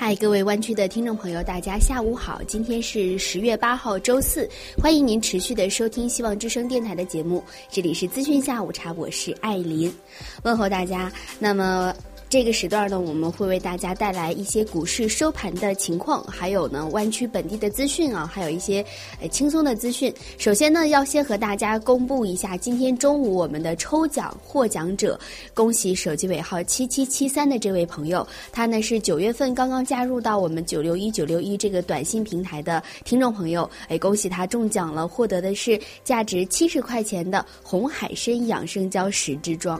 嗨，各位湾区的听众朋友，大家下午好！今天是10月8号，周四，欢迎您持续的收听希望之声电台的节目，这里是资讯下午茶，我是艾琳，问候大家。那么这个时段呢，我们会为大家带来一些股市收盘的情况，还有呢湾区本地的资讯啊，还有一些轻松的资讯。首先呢，要先和大家公布一下今天中午我们的抽奖获奖者，恭喜手机尾号7773的这位朋友，他呢是9月份刚刚加入到我们961这个短信平台的听众朋友，恭喜他中奖了，获得的是价值70块钱的红海参养生胶10支装。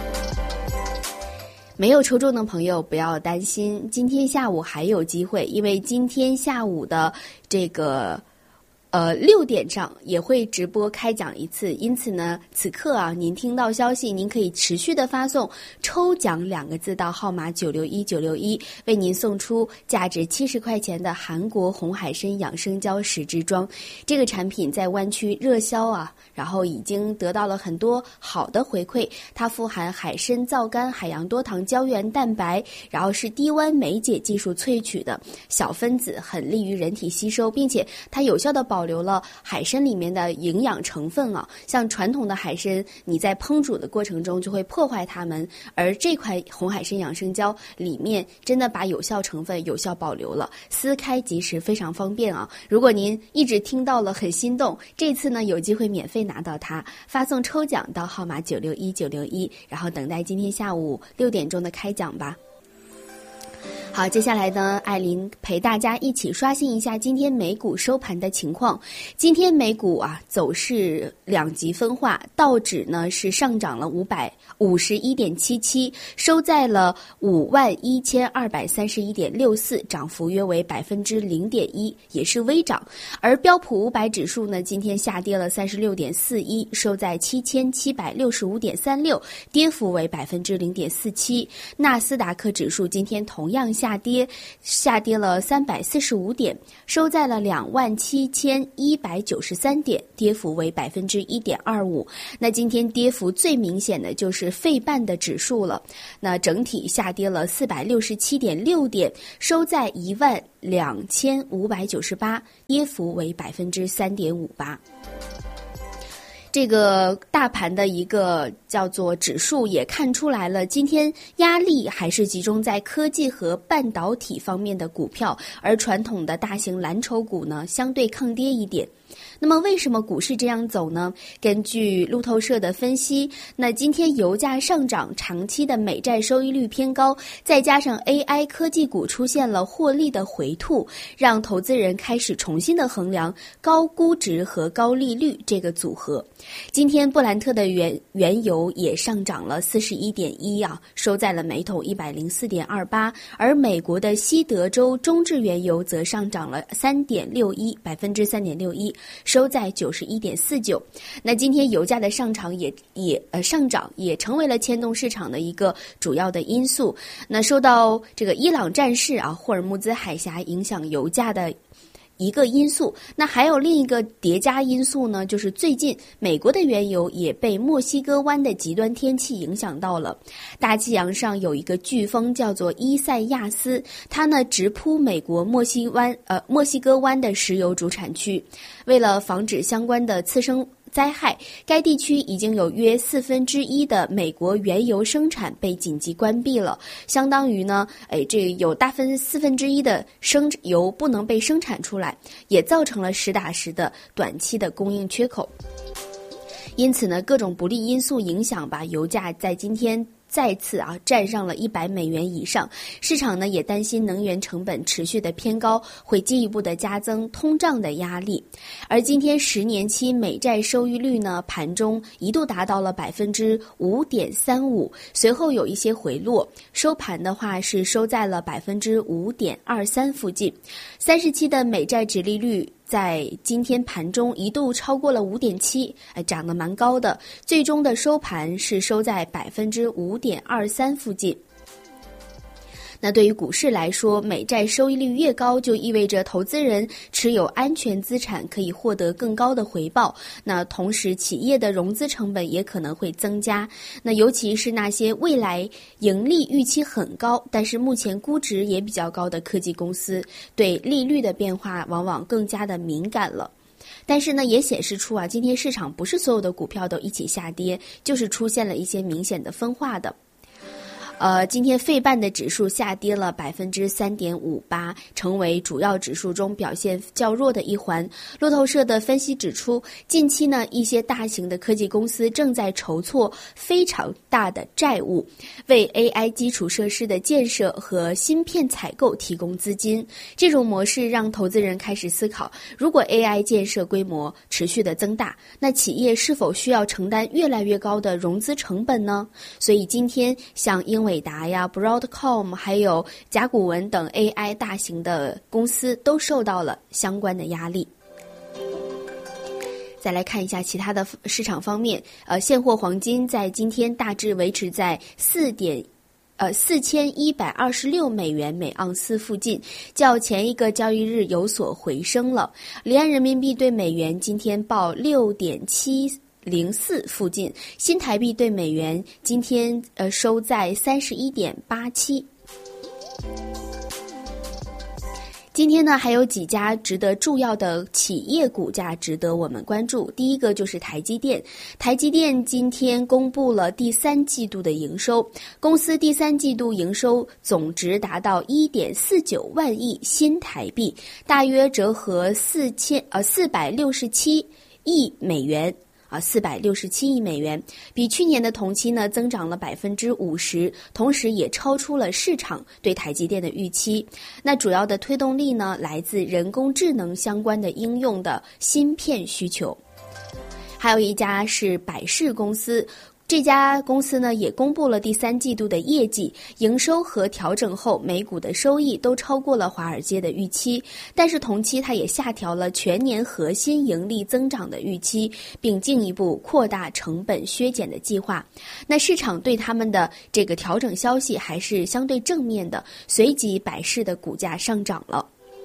没有抽中的朋友不要担心，今天下午还有机会，因为今天下午的这个6点上也会直播开奖一次，因此呢，此刻啊，您听到消息，您可以持续的发送抽奖2个字到号码961961，为您送出价值70块钱的韩国红海参养生胶10支装。这个产品在湾区热销啊，然后已经得到了很多好的回馈。它富含海参皂苷、海洋多糖胶原蛋白，然后是低温酶解技术萃取的小分子，很利于人体吸收，并且它有效的保留了海参里面的营养成分啊，像传统的海参，你在烹煮的过程中就会破坏它们，而这块红海参养生胶里面真的把有效成分有效保留了，撕开即食，非常方便啊。如果您一直听到了很心动，这次呢有机会免费拿到它，发送抽奖到号码961961，然后等待今天下午6点钟的开奖吧。好，接下来呢，艾琳陪大家一起刷新一下今天美股收盘的情况。今天美股啊走势两极分化，道指呢是上涨了551.77，收在了51231.64，涨幅约为0.1%，也是微涨。而标普500指数呢，今天下跌了36.41，收在7765.36，跌幅为0.47%。纳斯达克指数今天同样下跌了345点，收在了27193点，跌幅为1.25%。那今天跌幅最明显的就是费半的指数了，那整体下跌了467.6点，收在12598，跌幅为3.58%。这个大盘的一个叫做指数也看出来了，今天压力还是集中在科技和半导体方面的股票，而传统的大型蓝筹股呢相对抗跌一点。那么为什么股市这样走呢？根据路透社的分析，那今天油价上涨，长期的美债收益率偏高，再加上 AI 科技股出现了获利的回吐，让投资人开始重新的衡量高估值和高利率这个组合。今天布兰特的原油也上涨了41.1啊，收在了每桶104.28，而美国的西德州中质原油则上涨了3.61%，收在91.49。那今天油价的上涨上涨也成为了牵动市场的一个主要的因素。那受到这个伊朗战事啊，霍尔木兹海峡影响油价的一个因素，那还有另一个叠加因素呢，就是最近美国的原油也被墨西哥湾的极端天气影响到了。大西洋上有一个飓风叫做伊塞亚斯，它呢直扑美国墨西哥湾的石油主产区，为了防止相关的次生灾害，该地区已经有约1/4的美国原油生产被紧急关闭了，相当于呢，这有1/4的油不能被生产出来，也造成了实打实的短期的供应缺口。因此呢，各种不利因素影响吧，油价在今天再次站上了$100以上，市场呢也担心能源成本持续的偏高，会进一步的加增通胀的压力。而今天10年期美债收益率呢，盘中一度达到了5.35%，随后有一些回落，收盘的话是收在了5.23%附近。30期的美债殖利率在今天盘中一度超过了5.7%，涨得蛮高的，最终的收盘是收在5.23%附近。 那对于股市来说，美债收益率越高，就意味着投资人持有安全资产可以获得更高的回报。那同时，企业的融资成本也可能会增加。那尤其是那些未来盈利预期很高，但是目前估值也比较高的科技公司，对利率的变化往往更加的敏感了。但是呢，也显示出今天市场不是所有的股票都一起下跌，就是出现了一些明显的分化的。今天费半的指数下跌了 3.58%， 成为主要指数中表现较弱的一环。路透社的分析指出，近期呢，一些大型的科技公司正在筹措非常大的债务，为 AI 基础设施的建设和芯片采购提供资金。这种模式让投资人开始思考，如果 AI 建设规模持续的增大，那企业是否需要承担越来越高的融资成本呢？所以今天像伟达呀、Broadcom 还有甲骨文等 AI 大型的公司都受到了相关的压力。再来看一下其他的市场方面，现货黄金在今天大致维持在4126美元每盎司附近，较前一个交易日有所回升了。离岸人民币对美元今天报6.704附近，新台币对美元今天收在31.87。今天呢，还有几家值得重要的企业股价值得我们关注。第一个就是台积电，台积电今天公布了第三季度的营收，公司第三季度营收总值达到 1.49 万亿新台币，大约折合467亿美元。467亿美元，比去年的同期呢增长了 50%， 同时也超出了市场对台积电的预期。那主要的推动力呢，来自人工智能相关的应用的芯片需求。还有一家是百世公司，这家公司呢也公布了第三季度的业绩，营收和调整后每股的收益都超过了华尔街的预期，但是同期它也下调了全年核心盈利增长的预期，并进一步扩大成本削减的计划。那市场对他们的这个调整消息还是相对正面的，随即百世的股价上涨了。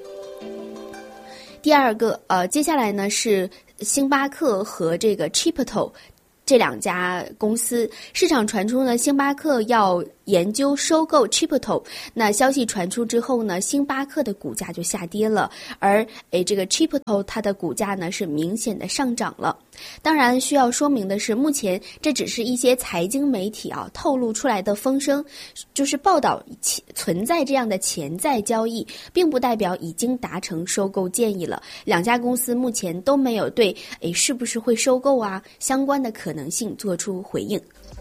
第二个接下来呢是星巴克和这个 Chipotle这两家公司，市场传出呢，星巴克要研究收购 Chipotle。那消息传出之后呢，星巴克的股价就下跌了，而这个 Chipotle 它的股价呢是明显的上涨了。当然，需要说明的是，目前这只是一些财经媒体透露出来的风声，就是报道存在这样的潜在交易，并不代表已经达成收购建议了。两家公司目前都没有对是不是会收购相关的可能性做出回应。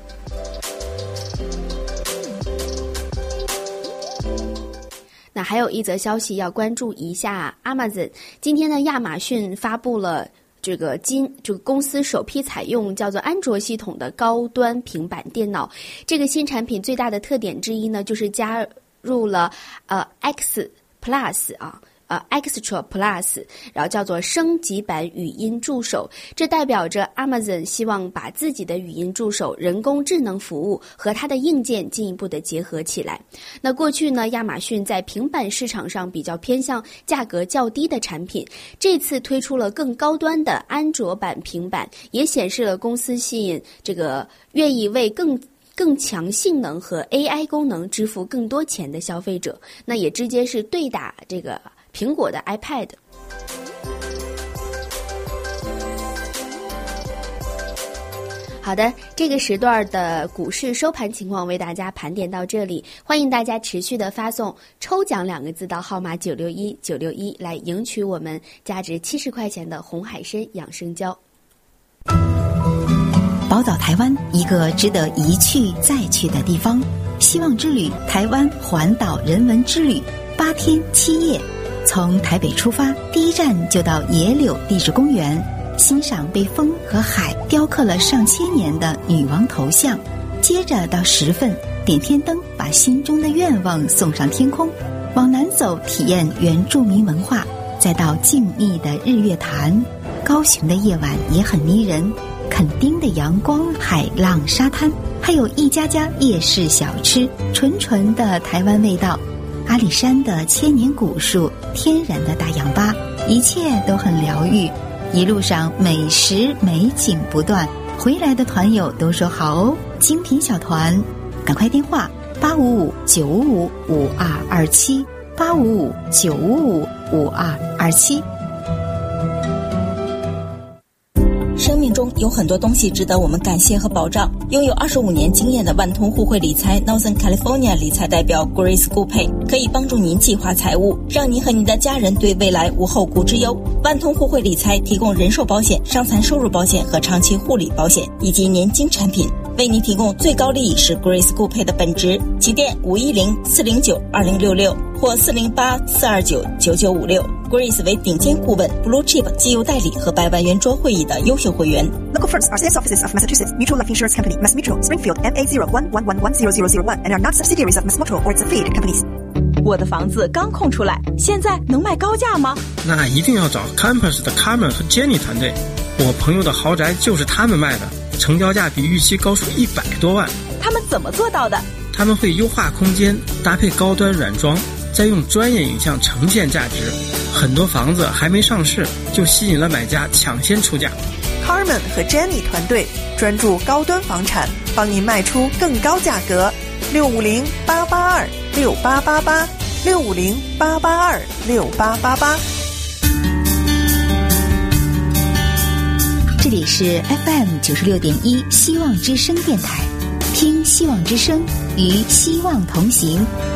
那还有一则消息要关注一下 Amazon。 今天呢，亚马逊发布了这个公司首批采用叫做安卓系统的高端平板电脑。这个新产品最大的特点之一呢，就是加入了X Plus Extra Plus， 然后叫做升级版语音助手。这代表着 Amazon 希望把自己的语音助手人工智能服务和它的硬件进一步的结合起来。那过去呢，亚马逊在平板市场上比较偏向价格较低的产品，这次推出了更高端的安卓版平板，也显示了公司吸引这个愿意为更强性能和 AI 功能支付更多钱的消费者。那也直接是对打这个苹果的 iPad。 好的，这个时段的股市收盘情况为大家盘点到这里，欢迎大家持续的发送抽奖2个字到号码961来赢取我们价值70块钱的红海参养生胶。 宝岛台湾，一个值得一去再去的地方。希望之旅台湾环岛人文之旅8天7夜，从台北出发，第一站就到野柳地质公园，欣赏被风和海雕刻了上千年的女王头像。接着到10份点天灯，把心中的愿望送上天空。往南走，体验原住民文化，再到静谧的日月潭。高雄的夜晚也很迷人， 垦丁的阳光、海浪、沙滩，还有一家家夜市小吃，纯纯的台湾味道。阿里山的千年古树，天然的大氧吧，一切都很疗愈。一路上美食美景不断，回来的团友都说好哦。精品小团，赶快电话855-955-5227 855-955-5227。 生命中有很多东西值得我们感谢和保障。拥有25年经验的万通互惠理财 Northern California 理财代表 Grace Gupay 可以帮助您计划财务，让您和您的家人对未来无后顾之忧。万通互惠理财提供人寿保险、伤残收入保险和长期护理保险以及年金产品，为您提供最高利益是 Grace Gupay 的本职。起电510-409-2066或408-429-9956。Grace 为顶尖顾问 Blue Chip 机油代理和100万圆桌会议的优秀会员。 Local firms are sales offices of Massachusetts Mutual Life Insurance Company, Mass Mutual, Springfield, MA01110001 and are not subsidiaries of Mass Mutual or its affiliated companies. 我的房子刚空出来，现在能卖高价吗？ 那一定要找 Campus 的 Carmen 和 Jenny 团队，我朋友的豪宅就是他们卖的，成交价比预期高出100多万。 他们怎么做到的？ 他们会优化空间，搭配高端软装，再用专业影像呈现价值。很多房子还没上市就吸引了买家抢先出价。 Carmen 和 Jenny 团队专注高端房产，帮您卖出更高价格。650-882-6888 650-882-6888。 这里是 FM 96.1希望之声电台，听希望之声，与希望同行。